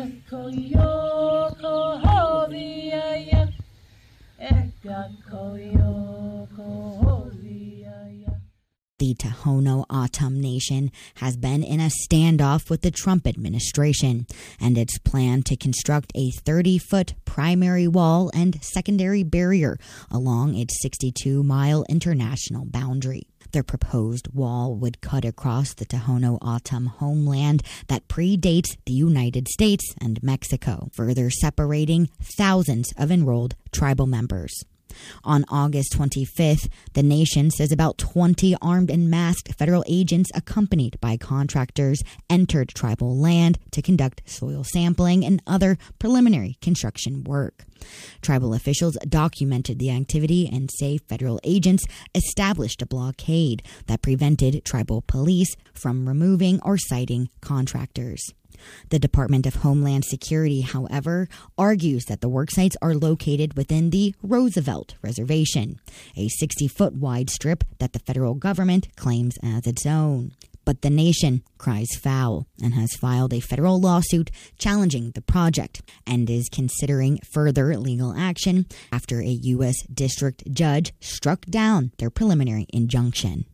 The Tohono O'odham Nation has been in a standoff with the Trump administration and its plan to construct a 30-foot primary wall and secondary barrier along its 62-mile international boundary. The proposed wall would cut across the Tohono O'odham homeland that predates the United States and Mexico, further separating thousands of enrolled tribal members. On August 25th, the nation says about 20 armed and masked federal agents accompanied by contractors entered tribal land to conduct soil sampling and other preliminary construction work. Tribal officials documented the activity and say federal agents established a blockade that prevented tribal police from removing or citing contractors. The Department of Homeland Security, however, argues that the work sites are located within the Roosevelt Reservation, a 60-foot wide strip that the federal government claims as its own. But the nation cries foul and has filed a federal lawsuit challenging the project and is considering further legal action after a U.S. district judge struck down their preliminary injunction.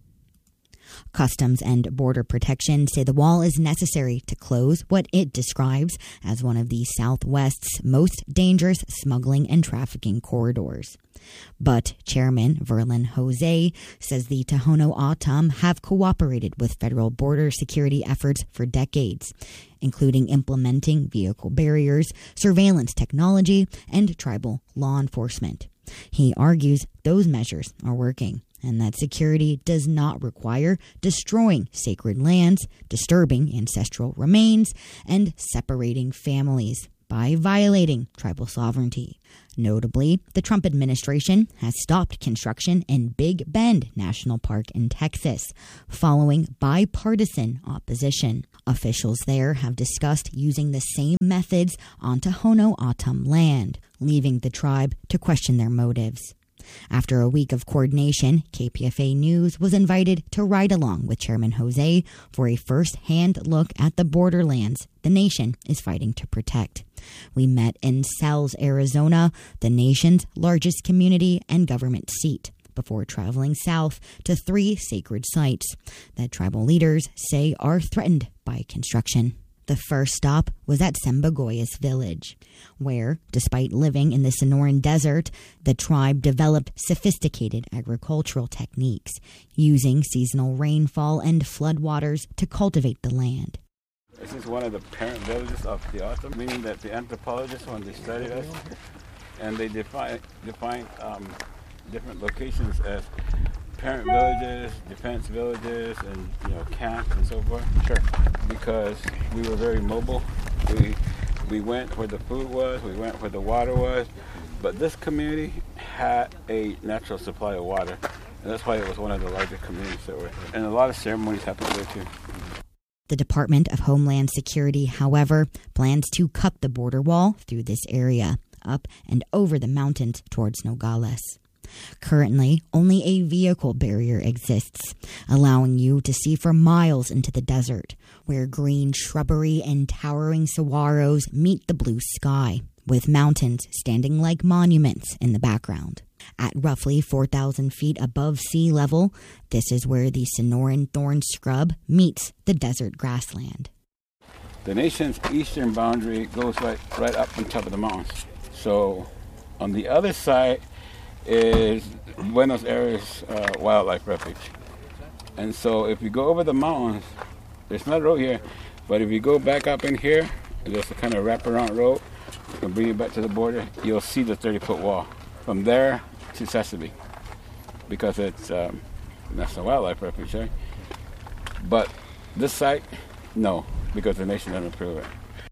Customs and Border Protection say the wall is necessary to close what it describes as one of the Southwest's most dangerous smuggling and trafficking corridors. But Chairman Verlin Jose says the Tohono O'odham have cooperated with federal border security efforts for decades, including implementing vehicle barriers, surveillance technology, and tribal law enforcement. He argues those measures are working, and that security does not require destroying sacred lands, disturbing ancestral remains, and separating families by violating tribal sovereignty. Notably, the Trump administration has stopped construction in Big Bend National Park in Texas, following bipartisan opposition. Officials there have discussed using the same methods on Tohono O'odham land, leaving the tribe to question their motives. After a week of coordination, KPFA News was invited to ride along with Chairman Jose for a first-hand look at the borderlands the nation is fighting to protect. We met in Sells, Arizona, the nation's largest community and government seat, before traveling south to 3 sacred sites that tribal leaders say are threatened by construction. The first stop was at Sembogoyas village, where, despite living in the Sonoran Desert, the tribe developed sophisticated agricultural techniques, using seasonal rainfall and floodwaters to cultivate the land. This is one of the parent villages of the O'odham, meaning that the anthropologists, when they studied us, and they define different locations as parent villages, defense villages, and camps and so forth. Sure. Because we were very mobile. We went where the food was, we went where the water was, but this community had a natural supply of water, and that's why it was one of the larger communities that were here. And a lot of ceremonies happened there too. The Department of Homeland Security, however, plans to cut the border wall through this area, up and over the mountains towards Nogales. Currently, only a vehicle barrier exists, allowing you to see for miles into the desert, where green shrubbery and towering saguaros meet the blue sky, with mountains standing like monuments in the background. At roughly 4,000 feet above sea level, this is where the Sonoran thorn scrub meets the desert grassland. The nation's eastern boundary goes right up on top of the mountains. So on the other side is Buenos Aires Wildlife Refuge. And so if you go over the mountains, there's not a road here, but if you go back up in here, there's a kind of wraparound road, and bring you back to the border, you'll see the 30-foot wall. From there to Sesame, because it's National Wildlife Refuge, right? But this site, no, because the nation doesn't approve it.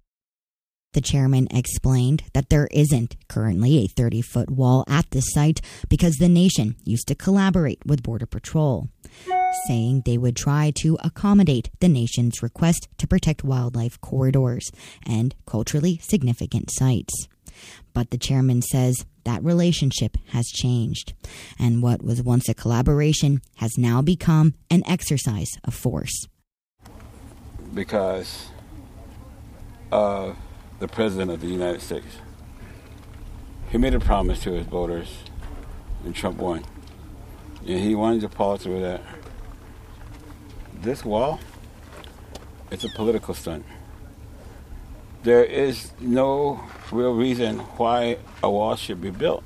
The chairman explained that there isn't currently a 30-foot wall at this site because the nation used to collaborate with Border Patrol, saying they would try to accommodate the nation's request to protect wildlife corridors and culturally significant sites. But the chairman says that relationship has changed, and what was once a collaboration has now become an exercise of force. Because of the President of the United States. He made a promise to his voters, and Trump won. And he wanted to follow through with that. This wall, it's a political stunt. There is no real reason why a wall should be built.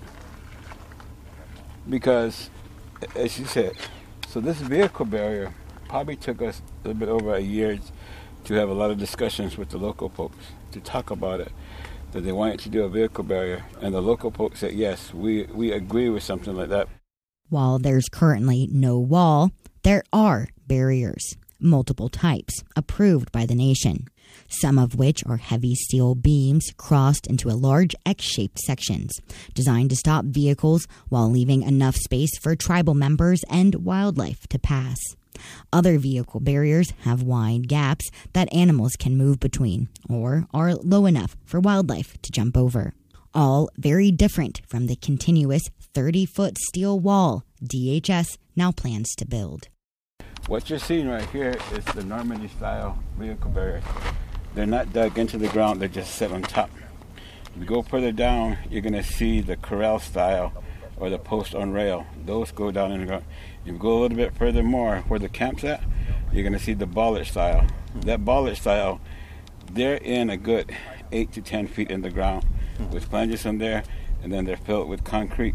Because, as you said, so this vehicle barrier probably took us a little bit over a year to have a lot of discussions with the local folks to talk about it, that they wanted to do a vehicle barrier, and the local folks said, yes, we agree with something like that. While there's currently no wall, there are barriers, multiple types, approved by the nation, some of which are heavy steel beams crossed into a large X-shaped sections, designed to stop vehicles while leaving enough space for tribal members and wildlife to pass. Other vehicle barriers have wide gaps that animals can move between, or are low enough for wildlife to jump over. All very different from the continuous 30-foot steel wall DHS now plans to build. What you're seeing right here is the Normandy-style vehicle barriers. They're not dug into the ground, they're just set on top. If you go further down, you're going to see the corral-style or the post on rail. Those go down in the ground. If you go a little bit further more where the camp's at, you're going to see the bollard style. That bollard style, they're in a good 8 to 10 feet in the ground with flanges on there, and then they're filled with concrete.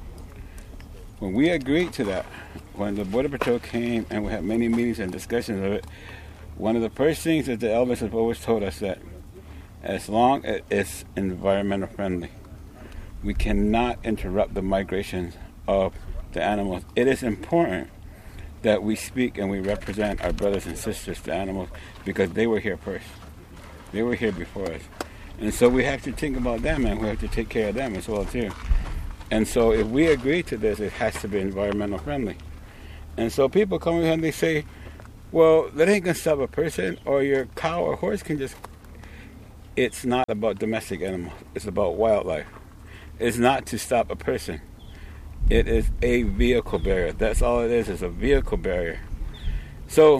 When we agreed to that, when the Border Patrol came and we had many meetings and discussions of it, one of the first things that the elders have always told us that as long as it's environmental friendly, we cannot interrupt the migration of the animals. It is important that we speak and we represent our brothers and sisters, the animals, because they were here first. They were here before us. And so we have to think about them, and we have to take care of them as well, too. And so if we agree to this, it has to be environmental friendly. And so people come here and they say, well, that ain't going to stop a person, or your cow or horse can just... It's not about domestic animals. It's about wildlife. It's not to stop a person. It is a vehicle barrier. That's all it is a vehicle barrier. So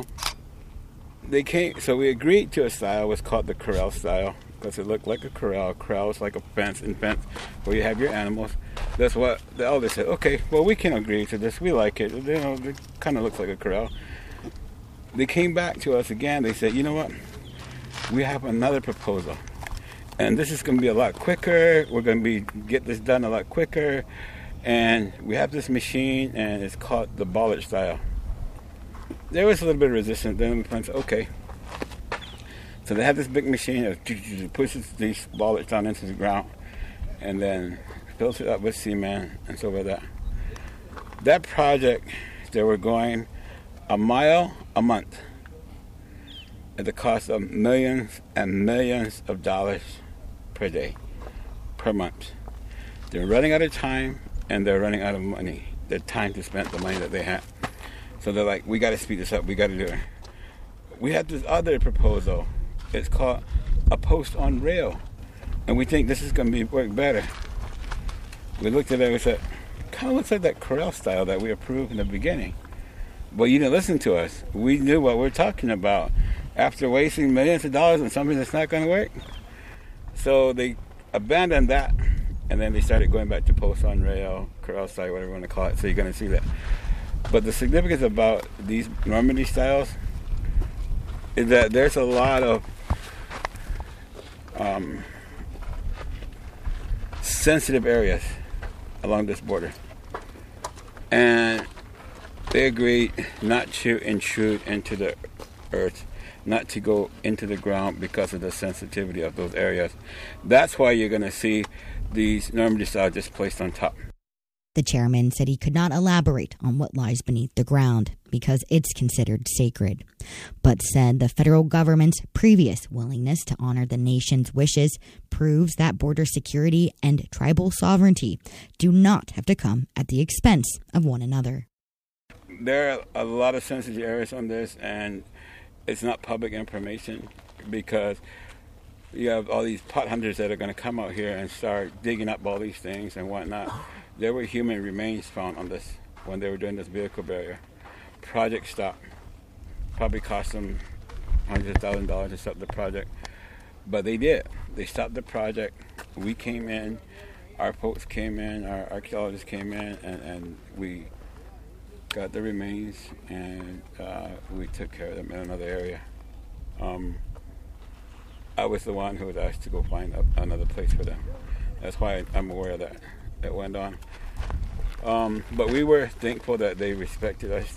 we agreed to a style. It's called the corral style because it looked like a corral. Corral is like a fence where you have your animals. That's what the elders said. Okay, well, we can agree to this. We like it. It kind of looks like a corral. They came back to us again. They said, you know what? We have another proposal. And this is going to be a lot quicker. We're going to get this done a lot quicker. And we have this machine, and it's called the bollard style. There was a little bit of resistance. Then we said, okay. So they have this big machine that pushes these bollards down into the ground and then fills it up with cement and so forth. That project, they were going a mile a month at the cost of millions and millions of dollars per day, per month. They're running out of time and they're running out of money. Their time to spend the money that they have. So they're like, we got to speed this up. We got to do it. We have this other proposal. It's called a post on rail. And we think this is going to work better. We looked at it and we said, kind of looks like that corral style that we approved in the beginning. But you didn't listen to us. We knew what we're talking about. After wasting millions of dollars on something that's not going to work. So they abandoned that. And then they started going back to post on rail, corral style, whatever you want to call it. So you're going to see that. But the significance about these Normandy styles is that there's a lot of sensitive areas along this border. And they agreed not to intrude into the earth, not to go into the ground because of the sensitivity of those areas. That's why you're going to see these Normandy styles just placed on top. The chairman said he could not elaborate on what lies beneath the ground because it's considered sacred, but said the federal government's previous willingness to honor the nation's wishes proves that border security and tribal sovereignty do not have to come at the expense of one another. There are a lot of sensitive areas on this, and it's not public information because you have all these pot hunters that are going to come out here and start digging up all these things and whatnot. There were human remains found on this when they were doing this vehicle barrier. Project stopped. Probably cost them $100,000 to stop the project. But they did. They stopped the project. We came in, our folks came in, our archaeologists came in, and we got the remains, and we took care of them in another area. I was the one who was asked to go find another place for them. That's why I'm aware that went on. But we were thankful that they respected us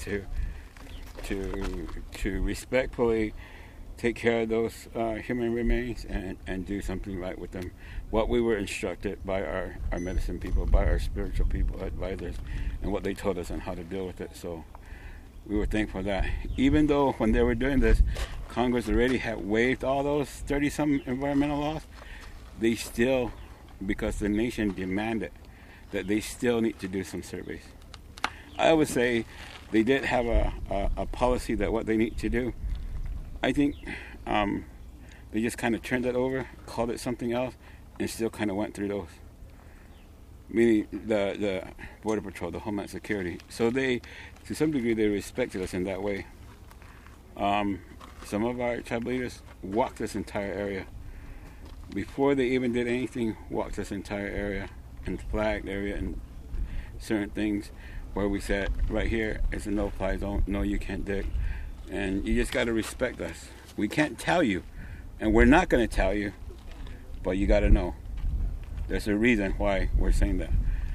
to respectfully take care of those human remains and do something right with them. What we were instructed by our medicine people, by our spiritual people, advisors, and what they told us on how to deal with it. So we were thankful for that. Even though when they were doing this, Congress already had waived all those 30-some environmental laws, they still, because the nation demanded that they still need to do some surveys. I would say they did have a policy that what they need to do. I think they just kind of turned it over, called it something else, and still kind of went through those. Meaning the Border Patrol, the Homeland Security. So they, to some degree, they respected us in that way. Some of our tribal leaders walked this entire area. Before they even did anything, walked this entire area and flagged area and certain things where we said, right here is a no-fly zone, no, you can't dig. And you just got to respect us. We can't tell you, and we're not going to tell you, but you got to know. There's a reason why we're saying that.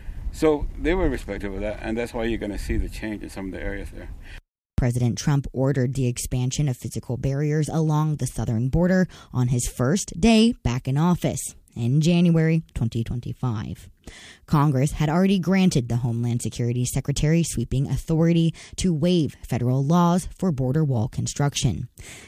So they were respectful of that, and that's why you're going to see the change in some of the areas there. President Trump ordered the expansion of physical barriers along the southern border on his first day back in office in January 2025. Congress had already granted the Homeland Security Secretary sweeping authority to waive federal laws for border wall construction.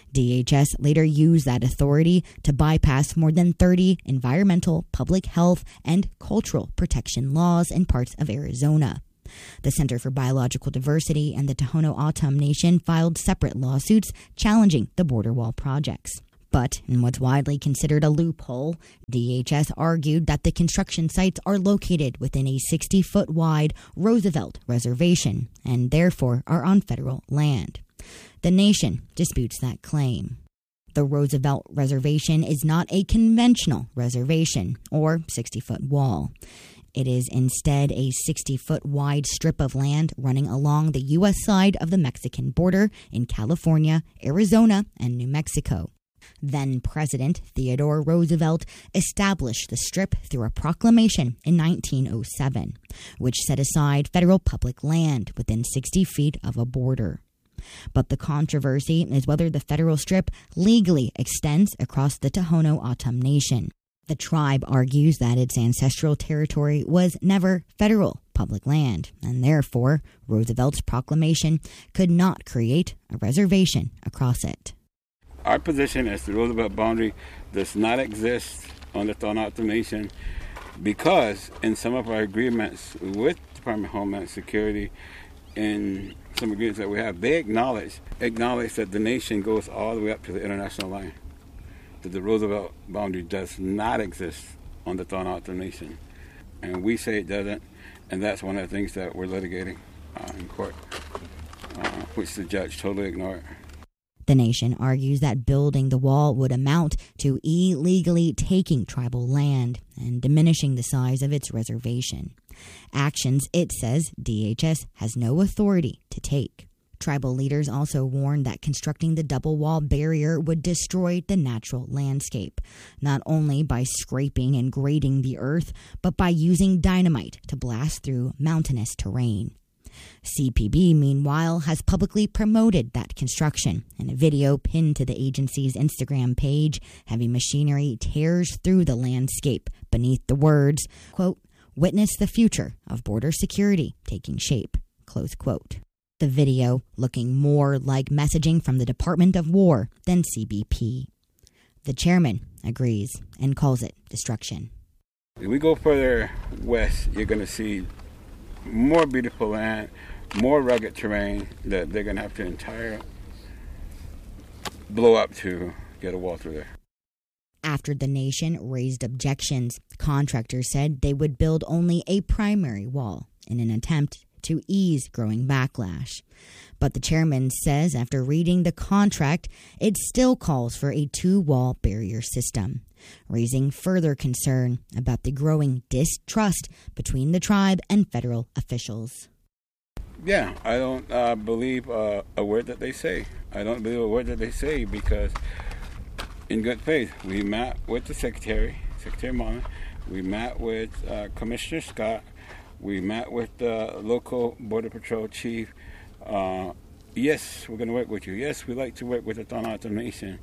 DHS later used that authority to bypass more than 30 environmental, public health, and cultural protection laws in parts of Arizona. The Center for Biological Diversity and the Tohono O'odham Nation filed separate lawsuits challenging the border wall projects. But in what's widely considered a loophole, DHS argued that the construction sites are located within a 60-foot wide Roosevelt Reservation and therefore are on federal land. The nation disputes that claim. The Roosevelt Reservation is not a conventional reservation or 60-foot wall. It is instead a 60-foot wide strip of land running along the U.S. side of the Mexican border in California, Arizona, and New Mexico. Then President Theodore Roosevelt established the strip through a proclamation in 1907, which set aside federal public land within 60 feet of a border. But the controversy is whether the federal strip legally extends across the Tohono O'odham Nation. The tribe argues that its ancestral territory was never federal public land, and therefore Roosevelt's proclamation could not create a reservation across it. Our position is the Roosevelt boundary does not exist on the Tohono O'odham Nation because in some of our agreements with the Department of Homeland Security, in some agreements that we have, they acknowledge that the nation goes all the way up to the international line. That the Roosevelt boundary does not exist on the Tohono O'odham Nation. And we say it doesn't, and that's one of the things that we're litigating in court, which the judge totally ignored. The nation argues that building the wall would amount to illegally taking tribal land and diminishing the size of its reservation. Actions, it says, DHS has no authority to take. Tribal leaders also warned that constructing the double wall barrier would destroy the natural landscape, not only by scraping and grading the earth, but by using dynamite to blast through mountainous terrain. CPB, meanwhile, has publicly promoted that construction. In a video pinned to the agency's Instagram page, heavy machinery tears through the landscape beneath the words, quote, "Witness the future of border security taking shape," close quote. The video looking more like messaging from the Department of War than CBP. The chairman agrees and calls it destruction. If we go further west, you're going to see more beautiful land, more rugged terrain that they're going to have to entirely blow up to get a wall through there. After the nation raised objections, contractors said they would build only a primary wall in an attempt to ease growing backlash. But the chairman says after reading the contract, it still calls for a two-wall barrier system, raising further concern about the growing distrust between the tribe and federal officials. Yeah, I don't believe a word that they say. I don't believe a word that they say because, in good faith, we met with the Secretary Mullen. We met with Commissioner Scott. We met with the local Border Patrol chief. Yes, we're going to work with you. Yes, we like to work with the Tohono O'odham Nation.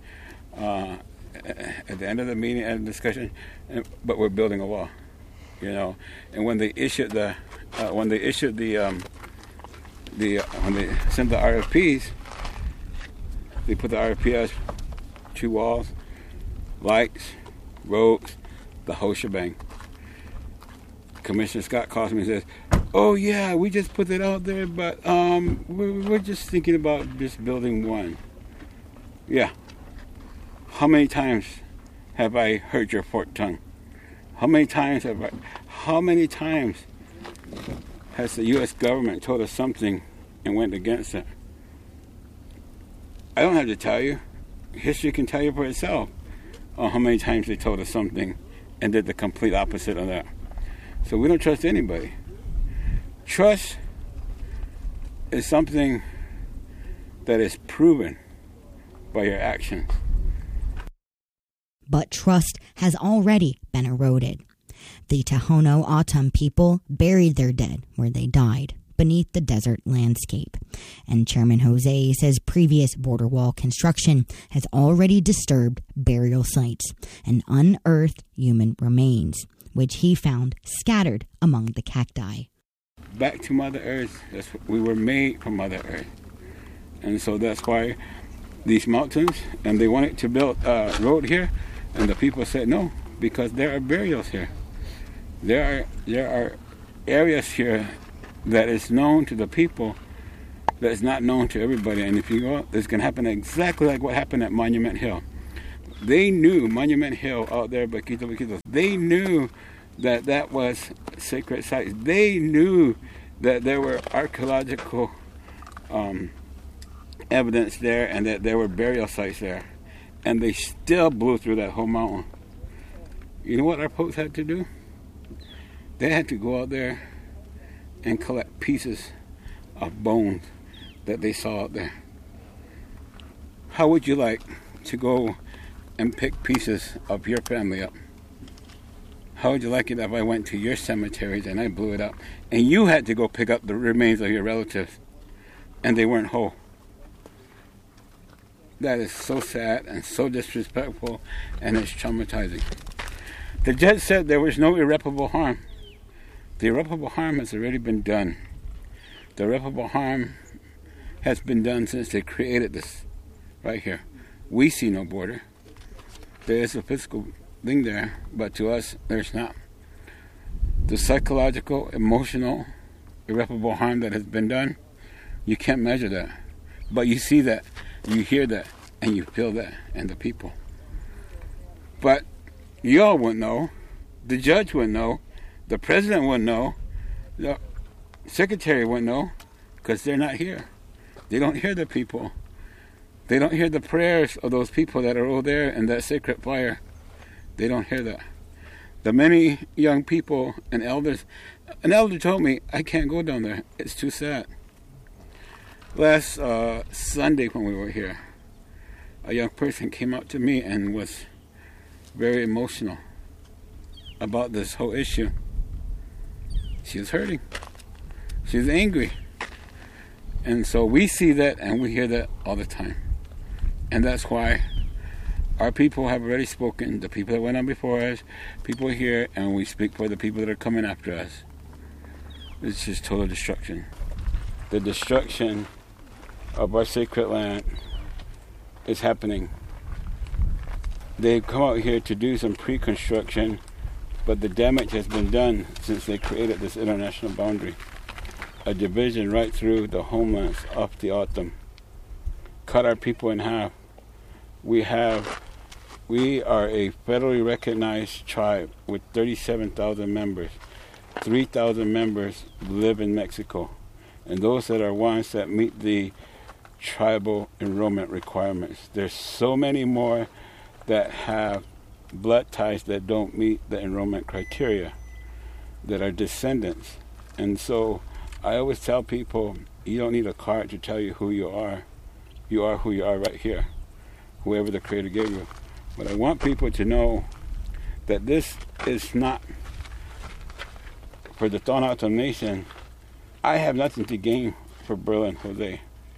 At the end of the meeting and discussion, but we're building a wall, And when they issued the when they sent the RFPs, they put the RFP as 2 walls, lights, roads, the whole shebang. Commissioner Scott calls me and says, "Oh yeah, we just put it out there, but we're just thinking about just building one." Yeah. How many times have I heard your forked tongue? How many times has the U.S. government told us something and went against it? I don't have to tell you. History can tell you for itself how many times they told us something and did the complete opposite of that. So we don't trust anybody. Trust is something that is proven by your actions. But trust has already been eroded. The Tohono O'odham people buried their dead where they died, beneath the desert landscape. And Chairman Jose says previous border wall construction has already disturbed burial sites and unearthed human remains, which he found scattered among the cacti. Back to Mother Earth. We were made from Mother Earth. And so that's why these mountains, and they wanted to build a road here, and the people said no, because there are burials here. There are areas here that is known to the people that is not known to everybody. And if you go, it's going to happen exactly like what happened at Monument Hill. They knew Monument Hill out there, Baquito. They knew that was sacred sites. They knew that there were archaeological evidence there and that there were burial sites there. And they still blew through that whole mountain. You know what our folks had to do? They had to go out there and collect pieces of bones that they saw out there. How would you like to go and pick pieces of your family up? How would you like it if I went to your cemeteries and I blew it up and you had to go pick up the remains of your relatives and they weren't whole? That is so sad and so disrespectful, and it's traumatizing. The judge said there was no irreparable harm. The irreparable harm has already been done. The irreparable harm has been done since they created this right here. We see no border. There is a physical thing there, but to us, there's not. The psychological, emotional, irreparable harm that has been done, you can't measure that. But you see that, you hear that, and you feel that, and the people. But y'all wouldn't know. The judge wouldn't know. The president wouldn't know. The secretary wouldn't know, because they're not here. They don't hear the people. They don't hear the prayers of those people that are over there in that sacred fire. They don't hear that. The many young people and elders, an elder told me, I can't go down there. It's too sad. Last Sunday when we were here, a young person came up to me and was very emotional about this whole issue. She was hurting. She was angry. And so we see that and we hear that all the time. And that's why our people have already spoken, the people that went on before us, people here, and we speak for the people that are coming after us. It's just total destruction. The destruction of our sacred land is happening. They've come out here to do some pre-construction, but the damage has been done since they created this international boundary. A division right through the homelands of the O'odham. Cut our people in half. We are a federally recognized tribe with 37,000 members. 3,000 members live in Mexico. and those that are ones that meet the tribal enrollment requirements. There's so many more that have blood ties that don't meet the enrollment criteria, that are descendants. And so I always tell people, you don't need a card to tell you who you are. You are who you are right here, whoever the Creator gave you. But I want people to know that this is not for the Tohono O'odham Nation. I have nothing to gain for Berlin, Jose.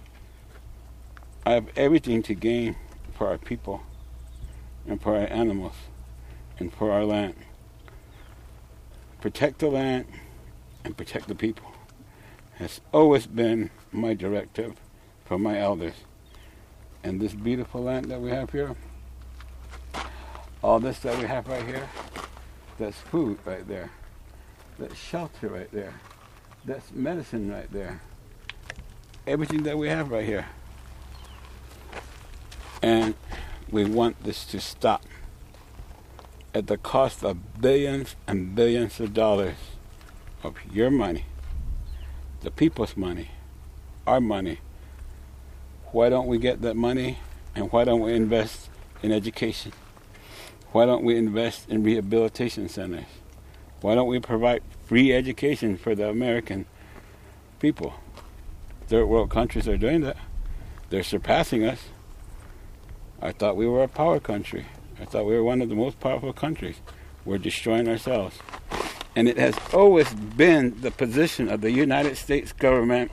I have everything to gain for our people and for our animals and for our land. Protect the land and protect the people has always been my directive from my elders. And this beautiful land that we have here, all this that we have right here, that's food right there. That's shelter right there. That's medicine right there. Everything that we have right here. And we want this to stop at the cost of billions and billions of dollars of your money, the people's money, our money. Why don't we get that money, and why don't we invest in education? Why don't we invest in rehabilitation centers? Why don't we provide free education for the American people? Third world countries are doing that. They're surpassing us. I thought we were a power country. I thought we were one of the most powerful countries. We're destroying ourselves. And it has always been the position of the United States government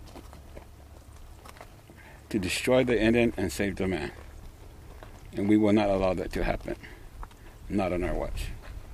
to destroy the Indian and save the man. And we will not allow that to happen. Not on our watch.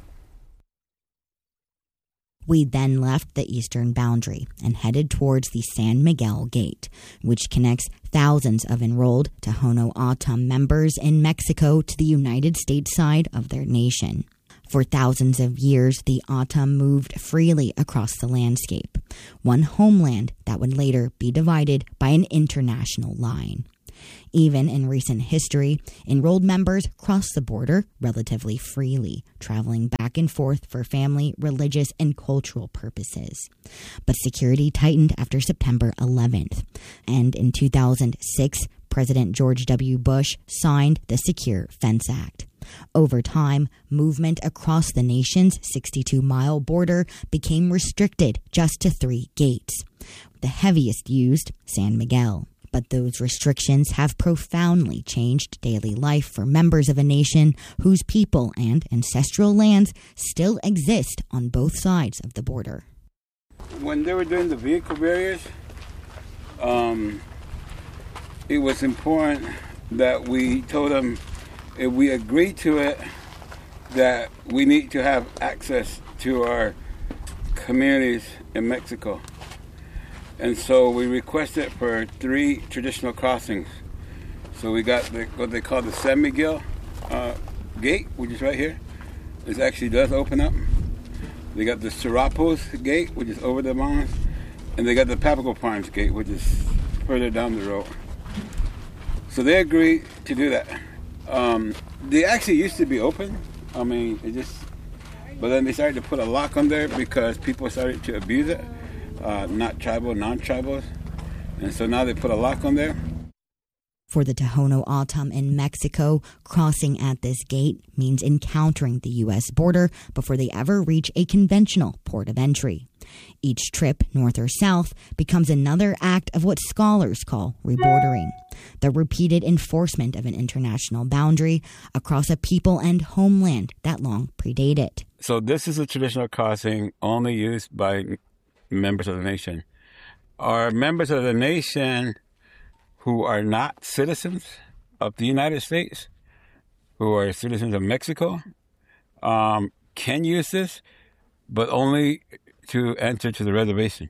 We then left the eastern boundary and headed towards the San Miguel Gate, which connects thousands of enrolled Tohono O'odham members in Mexico to the United States side of their nation. For thousands of years, the O'odham moved freely across the landscape, one homeland that would later be divided by an international line. Even in recent history, enrolled members crossed the border relatively freely, traveling back and forth for family, religious, and cultural purposes. But security tightened after September 11th, and in 2006, President George W. Bush signed the Secure Fence Act. Over time, movement across the nation's 62-mile border became restricted just to 3 gates, the heaviest used, San Miguel. But those restrictions have profoundly changed daily life for members of a nation whose people and ancestral lands still exist on both sides of the border. When they were doing the vehicle barriers, it was important that we told them if we agree to it, that we need to have access to our communities in Mexico. And so we requested for 3 traditional crossings. So we got what they call the San Miguel gate, which is right here. It actually does open up. They got the Serapos gate, which is over the mountains. And they got the Papago Farms gate, which is further down the road. So they agreed to do that. They actually used to be open. But then they started to put a lock on there because people started to abuse it. Not tribal, non-tribals. And so now they put a lock on there. For the Tohono O'odham in Mexico, crossing at this gate means encountering the U.S. border before they ever reach a conventional port of entry. Each trip, north or south, becomes another act of what scholars call rebordering, the repeated enforcement of an international boundary across a people and homeland that long predate it. So this is a traditional crossing only used by members of the nation. Are members of the nation who are not citizens of the United States, who are citizens of Mexico, can use this, but only to enter to the reservation,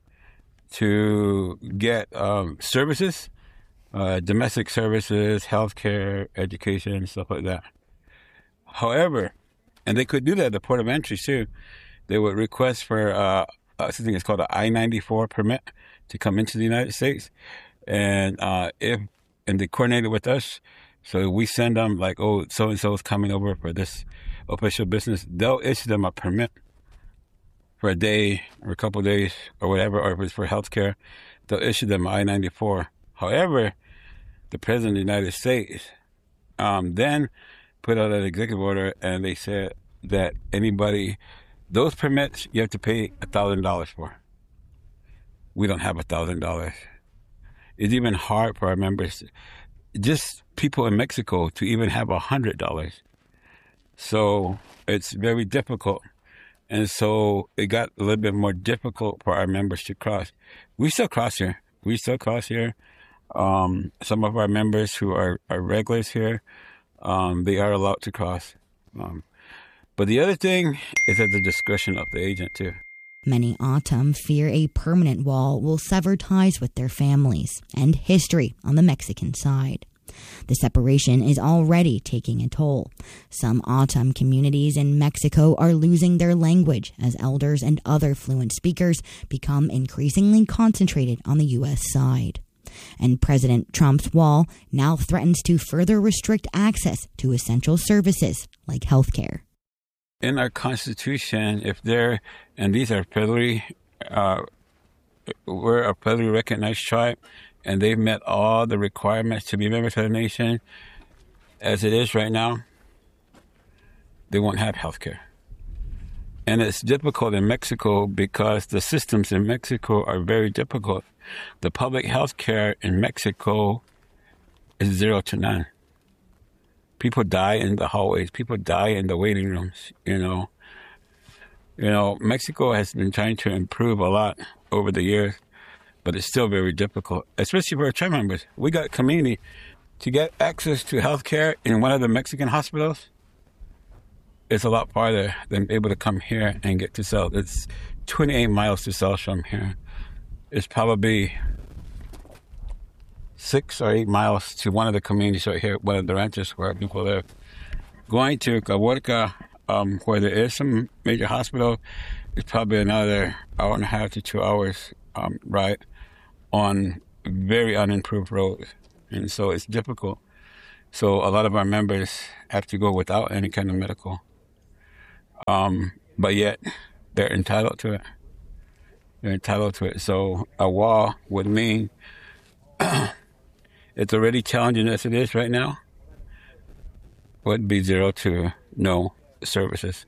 to get services, domestic services, healthcare, education, stuff like that. However, and they could do that at the port of entry too, they would request for something that's called an I-94 permit to come into the United States. And they coordinated with us, so we send them like, oh, so-and-so is coming over for this official business. They'll issue them a permit for a day or a couple of days or whatever, or if it's for health care, they'll issue them I-94. However, the President of the United States then put out an executive order, and they said that those permits you have to pay $1,000 for. We don't have $1,000. It's even hard for our members, just people in Mexico, to even have $100. So it's very difficult. And so it got a little bit more difficult for our members to cross. We still cross here. Some of our members who are regulars here, they are allowed to cross. But the other thing is at the discretion of the agent, too. Many O'odham fear a permanent wall will sever ties with their families and history on the Mexican side. The separation is already taking a toll. Some O'odham communities in Mexico are losing their language as elders and other fluent speakers become increasingly concentrated on the U.S. side. And President Trump's wall now threatens to further restrict access to essential services like healthcare. In our Constitution, and these are we're a federally recognized tribe, and they've met all the requirements to be members of the nation. As it is right now, they won't have health care. And it's difficult in Mexico because the systems in Mexico are very difficult. The public health care in Mexico is 0 to none. People die in the hallways. People die in the waiting rooms, Mexico has been trying to improve a lot over the years, but it's still very difficult, especially for our tribe members. We got community to get access to health care in one of the Mexican hospitals. It's a lot farther than able to come here and get to South. It's 28 miles to South from here. It's probably 6 or 8 miles to one of the communities right here, one of the ranches where people live. Going to Caborca, where there is some major hospital, is probably another hour and a half to 2 hours ride on very unimproved roads. And so it's difficult. So a lot of our members have to go without any kind of medical. But yet they're entitled to it. So a wall would mean it's already challenging as it is right now, would be 0 to no services.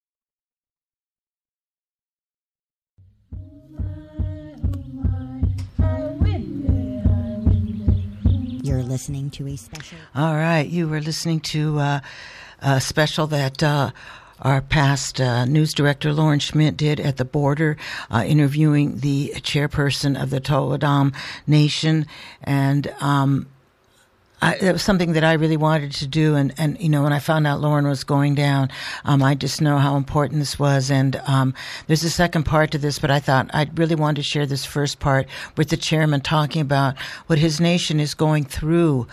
You're listening to a special. All right, you were listening to a special that our past news director Lauren Schmidt did at the border, interviewing the chairperson of the O'odham Nation, and it was something that I really wanted to do. And when I found out Lauren was going down, I just know how important this was. And there's a second part to this, but I thought I really wanted to share this first part with the chairman talking about what his nation is going through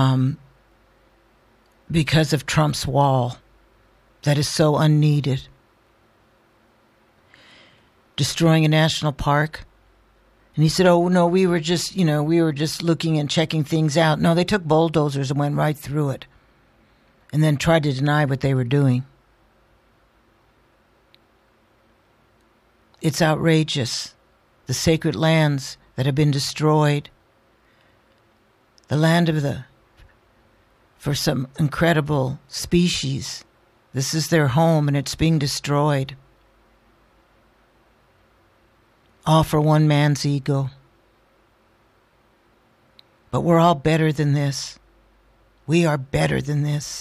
because of Trump's wall that is so unneeded. Destroying a national park. And he said, oh, no, we were just looking and checking things out. No, they took bulldozers and went right through it and then tried to deny what they were doing. It's outrageous. The sacred lands that have been destroyed. The land for some incredible species. This is their home and it's being destroyed. All for one man's ego. But we're all better than this. We are better than this.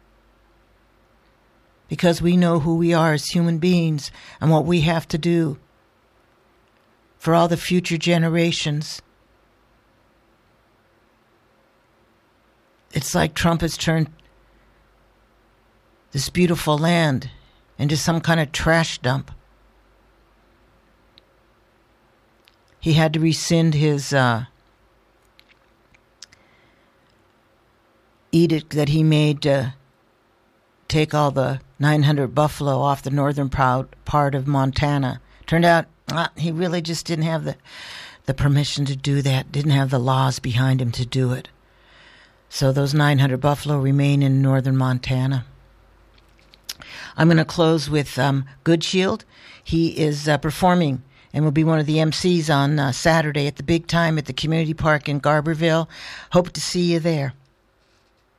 Because we know who we are as human beings and what we have to do for all the future generations. It's like Trump has turned this beautiful land into some kind of trash dump. He had to rescind his edict that he made to take all the 900 buffalo off the northern part of Montana. Turned out he really just didn't have the permission to do that, didn't have the laws behind him to do it. So those 900 buffalo remain in northern Montana. I'm going to close with Good Shield. He is performing and will be one of the MCs on Saturday at the Big Time at the Community Park in Garberville. Hope to see you there.